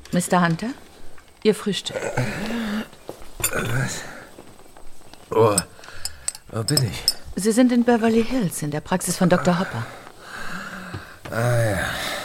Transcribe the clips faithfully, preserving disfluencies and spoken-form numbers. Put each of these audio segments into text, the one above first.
Mister Hunter, Ihr Frühstück. Was? Oh, wo bin ich? Sie sind in Beverly Hills, in der Praxis von Doktor Hopper. Ah ja.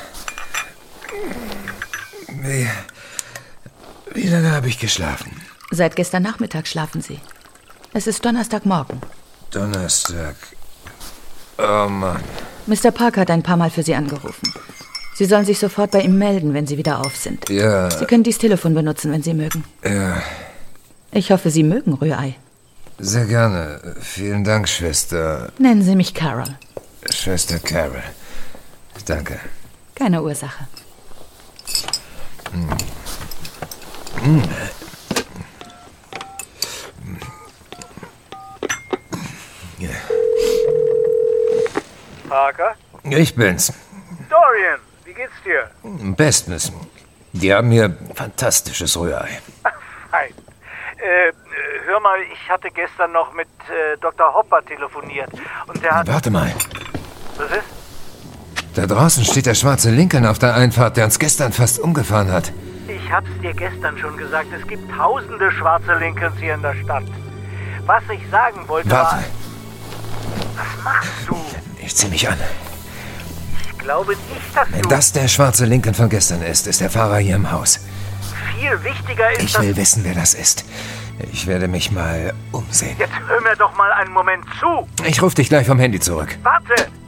Wie, wie lange habe ich geschlafen? Seit gestern Nachmittag schlafen Sie. Es ist Donnerstagmorgen. Donnerstag. Oh Mann. Mister Parker hat ein paar Mal für Sie angerufen. Sie sollen sich sofort bei ihm melden, wenn Sie wieder auf sind. Ja. Sie können dieses Telefon benutzen, wenn Sie mögen. Ja. Ich hoffe, Sie mögen Rührei. Sehr gerne. Vielen Dank, Schwester. Nennen Sie mich Carol. Schwester Carol. Danke. Keine Ursache. Hm. Hm. Ja. Parker? Ich bin's. Dorian, wie geht's dir? Bestens. Die haben hier fantastisches Rührei. Fein. Äh, hör mal, ich hatte gestern noch mit äh, Doktor Hopper telefoniert und der hat... Warte mal. Was ist? Da draußen steht der schwarze Lincoln auf der Einfahrt, der uns gestern fast umgefahren hat. Ich hab's dir gestern schon gesagt, es gibt tausende schwarze Lincolns hier in der Stadt. Was ich sagen wollte Warte. war... Was machst du? Ich zieh mich an. Ich glaube nicht, dass Wenn du... das der schwarze Lincoln von gestern ist, ist der Fahrer hier im Haus. Viel wichtiger ist, Ich will wissen, wer das ist. Ich werde mich mal umsehen. Jetzt hör mir doch mal einen Moment zu. Ich rufe dich gleich vom Handy zurück. Warte!